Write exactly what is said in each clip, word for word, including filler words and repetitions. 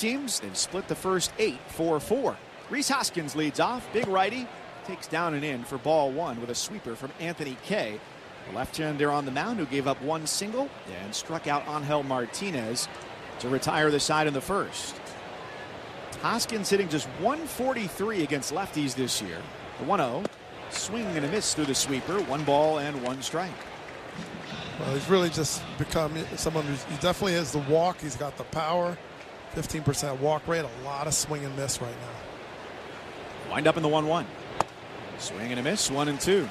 teams, they've split the first eight four four. Rhys Hoskins leads off. Big righty takes down and in for ball one with a sweeper from Anthony Kay. The left-hander on the mound who gave up one single and struck out Angel Martinez to retire the side in the first. Hoskins hitting just one forty-three against lefties this year. The one oh. Swing and a miss through the sweeper. One ball and one strike. Well, he's really just become someone who he definitely has the walk. He's got the power. fifteen percent walk rate. A lot of swing and miss right now. Wind up in the one one. Swing and a miss. One and two.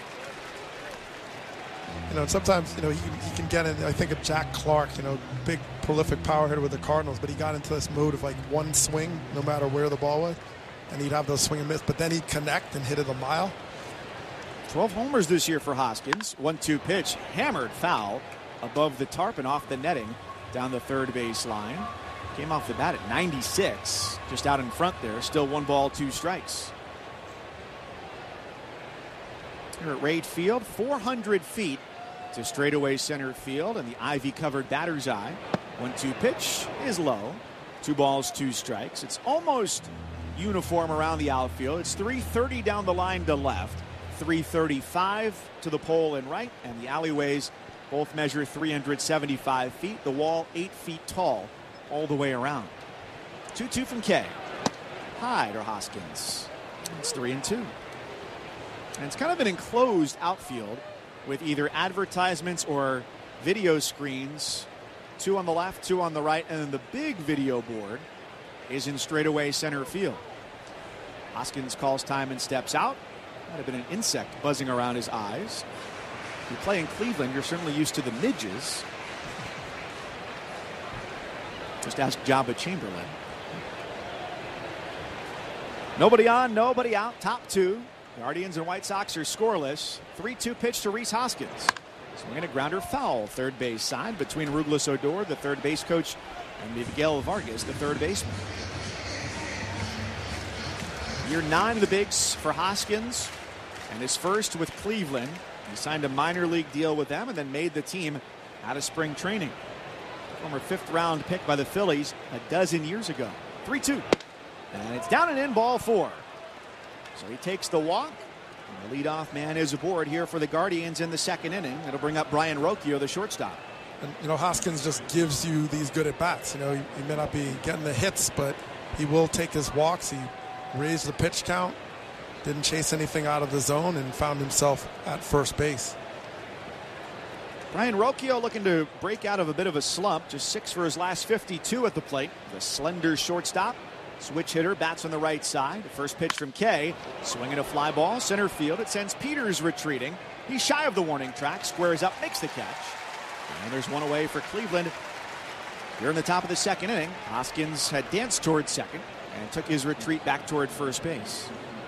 You know, sometimes, you know, he can, he can get in. I think of Jack Clark, you know, big prolific power hitter with the Cardinals, but he got into this mode of like one swing no matter where the ball was, and he'd have those swing and miss, but then he'd connect and hit it a mile. twelve homers this year for Hoskins. one two pitch, hammered foul above the tarp and off the netting down the third base line. Came off the bat at ninety-six, just out in front there. Still one ball, two strikes. Here at Rade Field, four hundred feet to straightaway center field and the ivy-covered batter's eye. one two pitch is low. Two balls, two strikes. It's almost uniform around the outfield. It's three thirty down the line to left, three thirty-five to the pole and right, and the alleyways both measure three hundred seventy-five feet. The wall eight feet tall all the way around. two two from Kay. High to Hoskins. It's three and two. And it's kind of an enclosed outfield with either advertisements or video screens. Two on the left, two on the right, and then the big video board is in straightaway center field. Hoskins calls time and steps out. Might have been an insect buzzing around his eyes. If you play in Cleveland, you're certainly used to the midges. Just ask Jabba Chamberlain. Nobody on, nobody out. Top two. Guardians and White Sox are scoreless. three two pitch to Rhys Hoskins. Swinging a grounder foul. Third base side between Rouglas Odor, the third base coach, and Miguel Vargas, the third baseman. Year nine of the bigs for Hoskins, and his first with Cleveland. He signed a minor league deal with them and then made the team out of spring training. Former fifth round pick by the Phillies a dozen years ago. three two. And it's down and in, ball four. So he takes the walk. And the leadoff man is aboard here for the Guardians in the second inning. It'll bring up Brayan Rocchio, the shortstop. And, you know, Hoskins just gives you these good at-bats. You know, he, he may not be getting the hits, but he will take his walks. He raised the pitch count, didn't chase anything out of the zone, and found himself at first base. Brayan Rocchio looking to break out of a bit of a slump. Just six for his last fifty-two at the plate. The slender shortstop. Switch hitter, bats on the right side. The first pitch from Kay. Swinging a fly ball, center field. It sends Peters retreating. He's shy of the warning track. Squares up, makes the catch. And there's one away for Cleveland. Here in the top of the second inning, Hoskins had danced toward second and took his retreat back toward first base.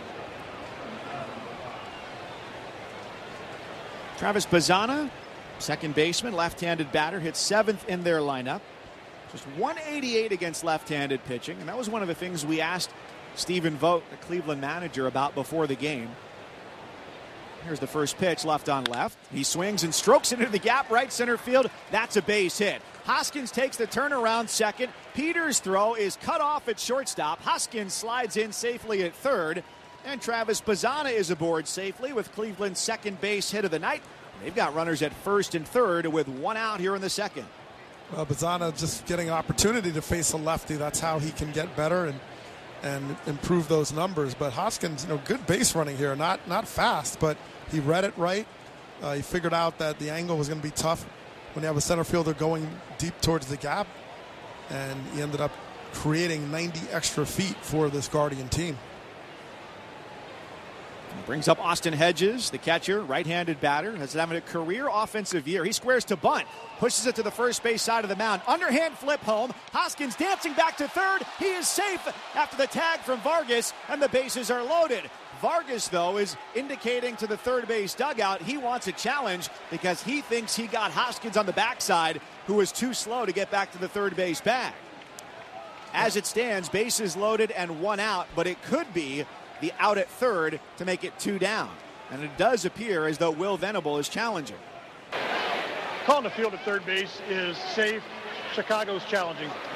Travis Bazzana, second baseman, left-handed batter, hits seventh in their lineup. Just one eighty-eight against left-handed pitching, and that was one of the things we asked Stephen Vogt, the Cleveland manager, about before the game. Here's the first pitch, left on left. He swings and strokes it into the gap, right center field. That's a base hit. Hoskins takes the turnaround second. Peters' throw is cut off at shortstop. Hoskins slides in safely at third. And Travis Bazzana is aboard safely with Cleveland's second base hit of the night. They've got runners at first and third with one out here in the second. Well, Bazzana just getting an opportunity to face a lefty. That's how he can get better and and improve those numbers. But Hoskins, you know, good base running here. Not not fast, but he read it right. Uh, he figured out that the angle was going to be tough when you have a center fielder going deep towards the gap. And he ended up creating ninety extra feet for this Guardian team. Brings up Austin Hedges, the catcher, right-handed batter, has having a career offensive year. He squares to bunt, pushes it to the first base side of the mound. Underhand flip home. Hoskins dancing back to third. He is safe after the tag from Vargas, and the bases are loaded. Vargas, though, is indicating to the third base dugout he wants a challenge because he thinks he got Hoskins on the backside, who was too slow to get back to the third base bag. As it stands, bases loaded and one out, but it could be the out at third to make it two down. And it does appear as though Will Venable is challenging. Calling the field at third base is safe. Chicago's challenging.